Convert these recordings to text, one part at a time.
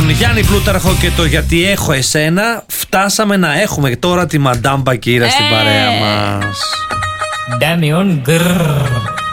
τον Γιάννη Πλούταρχο και το «Γιατί έχω εσένα» φτάσαμε να έχουμε τώρα τη Μαντάμ Μπακύρα στην παρέα μας. Ντάμιον γκρρρ.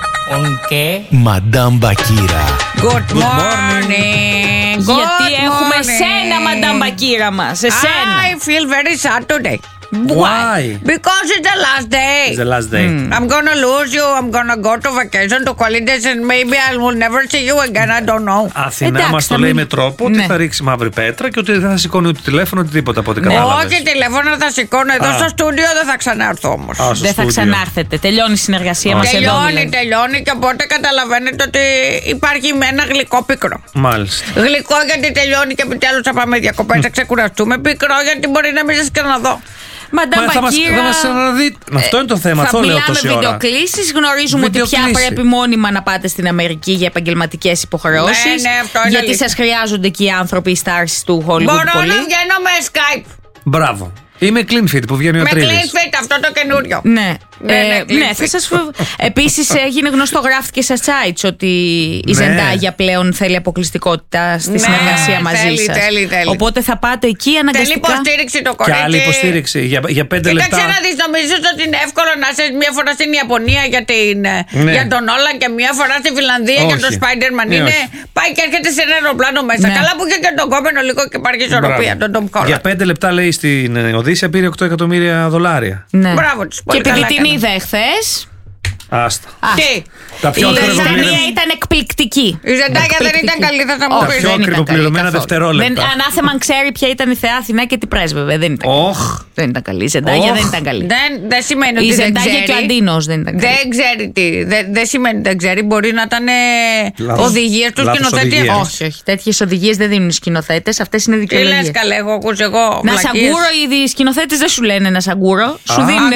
Ονκέ. Μαντάμ Μπακύρα. Good morning. Γιατί έχουμε εσένα, Μαντάμ Μπακύρα μας. Εσένα. I feel very sad today. Why? Because it's the last day. It's the last day. I'm gonna lose you. I'm gonna go to vacation to holidays and maybe I will never see you again. I don't know. Αθηνά μας το λέει με τρόπο ότι θα ρίξει μαύρη πέτρα και ότι δεν θα σηκώνει ούτε τηλέφωνο ούτε τίποτα από ό,τι κατάλαβες. Όχι, τηλέφωνο θα σηκώνω εδώ στο στούντιο, δεν θα ξανάρθω όμως. Δεν θα ξανάρθετε. Τελειώνει η συνεργασία μας εδώ. Τελειώνει και οπότε καταλαβαίνετε ότι υπάρχει με ένα γλυκό πίκρο. Μάλιστα. Γλυκό γιατί τελειώνει και επιτέλους θα πάμε διακοπές, θα ξεκουραστούμε. Πίκρο γιατί μπορεί να μην σας ξαναδώ. Μαντάμ Μπακύρα. Αυτό είναι το θέμα. Θα μιλάμε βιντεοκλήσεις. Γνωρίζουμε ότι πια πρέπει μόνιμα να πάτε στην Αμερική για επαγγελματικές υποχρεώσεις. Ναι, αυτό είναι γιατί σας χρειάζονται και οι άνθρωποι, οι stars του Hollywood. Μπορώ πολύ. να βγαίνω με Skype. Μπράβο. Ή με Clean Fit που βγαίνει ο Τρίδης. Με Clean Fit, αυτό το καινούριο. Ναι. Ναι, θα σας... Επίσης έγινε γνωστό, γράφτηκε σε sites ότι η Ζεντάγια πλέον θέλει αποκλειστικότητα στη συνεργασία μαζί σας. Θέλει. Οπότε θα πάτε εκεί αναγκαστικά. Θέλει υποστήριξη το κορίτσι. Και άλλη υποστήριξη για 5 λεπτά. Κοίταξε να δεις, νομίζεις ότι είναι εύκολο να είσαι μία φορά στην Ιαπωνία για τον Όλαν και μία φορά στη Φιλανδία για τον Spider-Man. Πάει και έρχεται σε ένα αεροπλάνο μέσα. Καλά που είχε και τον κόμενο λίγο και υπάρχει ισορροπία. Για 5 λεπτά λέει στην Οδύσσια πήρε $8 εκατομμύρια. Μπράβο τους. Και επειδή την είδα εχθές. Άστα. Τι? Η ταινία ήταν εκπληκτική. Η Ζεντάγια δεν ήταν καλή, θα μου πεις. Τα πιο ακριβοπληρωμένα δευτερόλεπτα. Ανάθεμαν ξέρει ποια ήταν η Θεά Αθηνά και τι πρέσβευε. Δεν ήταν καλή. Δεν ήταν καλή. Η Ζεντάγια δεν ήταν καλή. Δεν σημαίνει ότι η δεν Ζεντάγια ξέρει. Και ο Αντίνος δεν ήταν καλή. Δεν ξέρει τι. Δεν σημαίνει ότι δεν ξέρει. Μπορεί να ήταν οδηγίες του σκηνοθέτη. Όχι. Τέτοιες οδηγίες δεν δίνουν οι σκηνοθέτες. Αυτές είναι δικαιολογίες. Τι λες καλέ, εγώ ακούς εγώ. Να σαγκούρο, οι σκηνοθέτες δεν σου λένε να σαγκούρο. Σου δίνουν.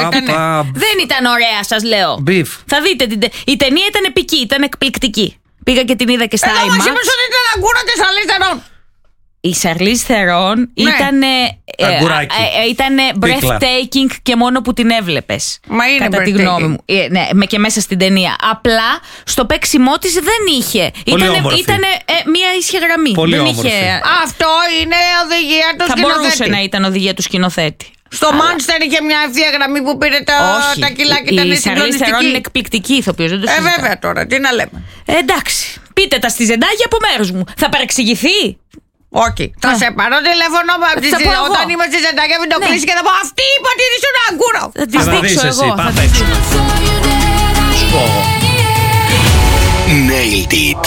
Δεν ήταν ωραία, σας λέω. Beef. Θα δείτε, η ταινία ήταν επική, ήταν εκπληκτική. Πήγα και την είδα και στα IMAX. Εδώ μας είπες ότι ήταν αγκούρα της Σαρλίζ Θερόν. Η Σαρλίζ Θερόν ήταν breathtaking και μόνο που την έβλεπες. Μα είναι κατά τη γνώμη μου. Ναι, και μέσα στην ταινία. Απλά στο παίξιμό της δεν είχε. Ήταν μια ίσια γραμμή. Πολύ δεν όμορφη. Αυτό είναι οδηγία του σκηνοθέτη. Θα μπορούσε να ήταν οδηγία του σκηνοθέτη. Στο Μάντσεστερ είχε μια ευθεία γραμμή που πήρε τα κιλά και ήταν συγκλονιστική. Η Σαρλίζ είναι εκπληκτική ηθοποιός, δεν το συζητάω. Βέβαια τώρα, τι να λέμε. Εντάξει, πείτε τα στη Ζεντάγια από μέρους μου. Θα παρεξηγηθεί. Όχι. Θα σε πάρω τηλέφωνο όταν είμαι στη Ζεντάγια βιντεοκλήση και θα πω αυτή είπε ότι ήσουν αγκούρο. Θα τις δείξω εγώ. Nailed it.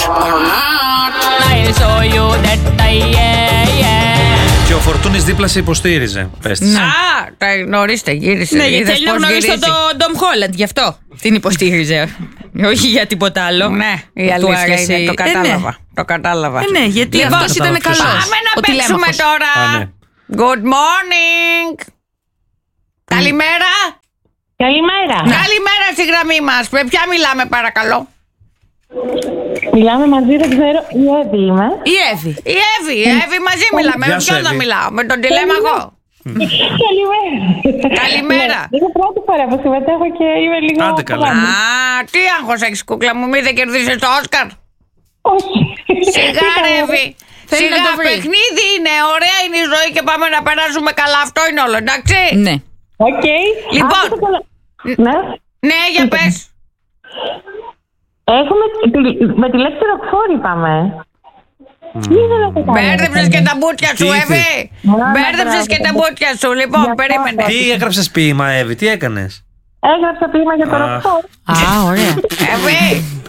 Και ο Φορτούνης δίπλα σε υποστήριζε. Γνωρίστε, γύρισε. Ναι, γιατί θέλει να γνωρίσει τον Ντομ Χόλαντ, γι' αυτό την υποστήριζε. Όχι για τίποτα άλλο. Ναι, η αλήθεια είναι, το κατάλαβα. Ναι, γιατί αυτός ήταν καλός. Πάμε να παίξουμε τώρα. Good morning. Καλημέρα. Καλημέρα στη γραμμή μας. Με ποια μιλάμε παρακαλώ? Μιλάμε μαζί, δεν ξέρω. Η Εύη είμαι. Η Εύη μαζί μιλάμε. Με ποιον θα μιλάω? Με τον τηλέμαχο? Καλημέρα. Είναι πρώτη φορά που συμμετέχω και είμαι λίγο. Άντε καλά. Τι άγχος έχεις κούκλα μου, μη δεν κερδίσεις το Όσκαρ? Όχι. Σιγά ρε Εύη. Σιγά, παιχνίδι είναι, ωραία είναι η ζωή και πάμε να περάσουμε καλά. Αυτό είναι όλο, εντάξει? Ναι. Οκ. Λοιπόν. Ναι, για πες. Έχουμε με τη λέξη ροκφόρ είπαμε. Μπέρδεψες και τα μπούτια σου, Εύη. Μπέρδεψες και τα μπούτια σου. Λοιπόν, περίμενε. Τι έγραψες ποίημα, Εύη, τι έκανες? Έγραψα ποίημα για το ροκφόρ. Ωραία. Εύη.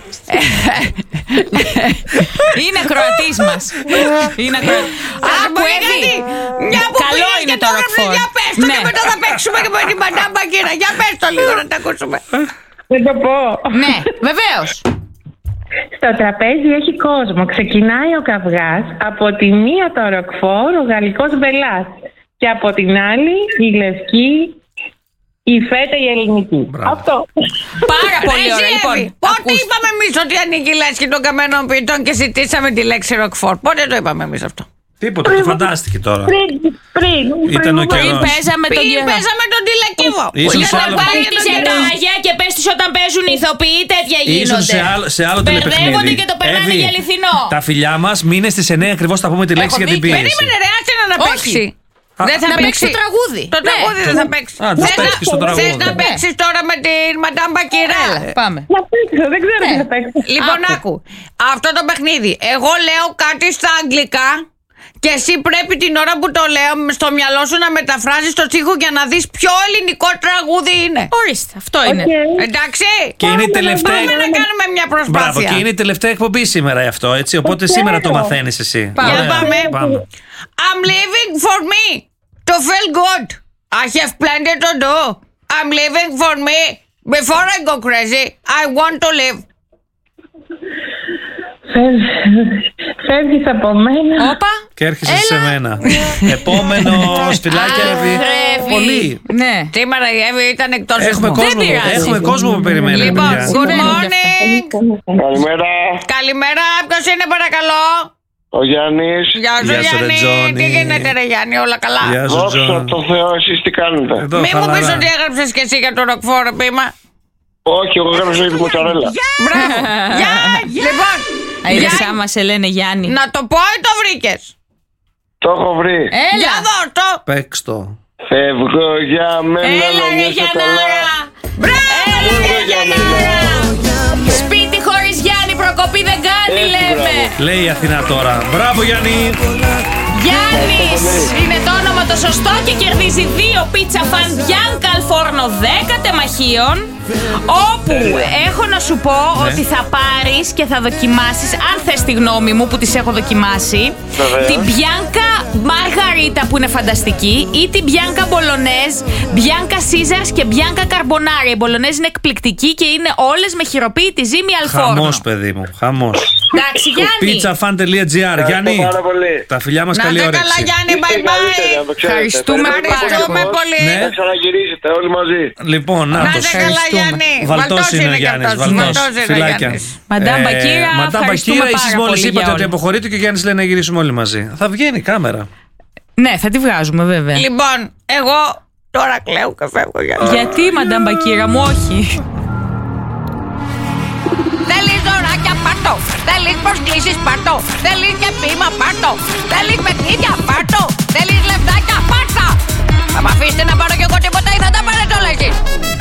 Είναι ακροατής μας. Άκου Εύη. Καλό είναι το ροκφόρ. Για πες το και μετά θα παίξουμε και με την Μαντάμ Μπακύρα. Για πες το λίγο να τα ακούσουμε. Δεν το πω. Ναι, βεβαίως. Στο τραπέζι έχει κόσμο. Ξεκινάει ο καυγάς. Από τη μία το ροκφόρ, ο γαλλικός μπελάς. Και από την άλλη η λευκή, η φέτα η ελληνική. Αυτό. Πάρα πολύ ωραία. Λοιπόν, πότε είπαμε εμείς ότι ανοίγει η λέσχη των καμένων ποιητών και ζητήσαμε τη λέξη ροκφόρ? Πότε το είπαμε εμείς αυτό? Τίποτα, το φαντάστηκε τώρα. Πριν παίζαμε τον τηλεκύβο. Πάρε τη ζεντάγια και πες τους όταν παίζουν οι ηθοποιοί, τέτοια γίνονται. Σε άλλο τηλεπαιχνίδι. Μπερδεύονται και το περνάνε για αληθινό. Τα φιλιά μας, μείνε στις 9 ακριβώς θα πούμε τη λέξη για την πίεση. Περίμενε ρε, άσε να παίξει. Δεν θα παίξει το τραγούδι. Το τραγούδι δεν θα παίξει. Θες να παίξεις τώρα με την Μαντάμ Μπακίρα? Πάμε. Να παίξω, δεν ξέρω τι θα παίξω. Λοιπόν, άκου. Αυτό το παιχνίδι. Εγώ λέω κάτι στα αγγλικά και εσύ πρέπει την ώρα που το λέω στο μυαλό σου να μεταφράζεις το στίχο για να δεις ποιο ελληνικό τραγούδι είναι. Ορίστε, αυτό είναι. Εντάξει. Και είναι η τελευταία. Πάμε να κάνουμε μια προσπάθεια. Μπράβο, και είναι η τελευταία εκπομπή σήμερα αυτό, έτσι. Οπότε σήμερα το μαθαίνεις εσύ. Πάμε. I'm living for me to feel good. I have plenty to do. I'm living for me. Before I go crazy, I want to live. Φεύγεις από μένα. Όπα. Και έρχεσαι σε μένα. Επόμενο φιλάκια, Εύη. Πολύ. Ναι. Σήμερα η Εύη ήταν εκτός. Έχουμε κόσμο που περιμένει. Λοιπόν, good morning. Καλημέρα. Καλημέρα. Ποιος είναι παρακαλώ? Ο Γιάννης. Γεια σου Γιάννη. Τι γίνεται ρε Γιάννη, όλα καλά? Δόξα τω Θεώ, εσείς τι κάνετε? Μη μου πεις ότι έγραψες και εσύ για το ροκφόρο ποίημα. Όχι, εγώ έγραψα για τη μοτσαρέλα. Μπράβο. Λοιπόν, Αίδεσά μας σε λένε Γιάννη. να το πω ή το βρήκες? Το έχω βρει. Για δώσ' το. Παίξ' το. Φεύγω για μένα. Έλα ρε Γιαννάρα. Μπράβο Φεύγω για μένα. Σπίτι χωρίς Γιάννη προκοπή δεν κάνει λέμε. Λέει η Αθηνά τώρα. Μπράβο Γιάννη. Γιάννης είναι το όνομα το σωστό και κερδίζει 2 πίτσα φαν Bianca al Forno 10 τεμαχίων, όπου έχω να σου πω ότι θα πάρεις και θα δοκιμάσεις, αν θες τη γνώμη μου που τις έχω δοκιμάσει, την Bianca Margarita που είναι φανταστική ή την Bianca Bolognese, Bianca Caesars και Bianca Carbonara. Η Bolognese είναι εκπληκτική και είναι όλες με χειροποίητη ζύμη al forno. Χαμός παιδί μου, χαμός. Εντάξει Γιάννη. Pizzafan.gr. Γιάννη, τα φιλιά μας, καλή όρεξη. καλά Γιάννη, bye bye. Ευχαριστούμε πολύ. Ναι. Θα ξαναγυρίσετε όλοι μαζί. Λοιπόν, Να νάτος. είστε καλά Γιάννη. Βαλτός είναι ο Γιάννης. Βαλτός. Φιλάκια. Μαντάμ Μπακίρα, ευχαριστούμε πάρα εσείς πολύ μόλις για είπατε όλα. ότι αποχωρείτε και ο Γιάννης λέει να γυρίσουμε όλοι μαζί. Θα βγαίνει η κάμερα. Ναι, θα τη βγάζουμε βέβαια. Λοιπόν, εγώ τώρα κλαίω και φεύγω Γιάννη. Γιατί Μαντάμ Μπακίρα μου, όχι. Θέλεις δωράκια πάρτο. Θέλεις προσκλήσεις πάρτο. Θέλεις και ποίημα πάρτο. Θέλεις παιχνίδια πάρτο. Θέλεις λεφτάκια πάρτα. Θα μ' αφήσετε να πάρω κι εγώ τίποτα ή θα τα πάρετε όλα εσείς?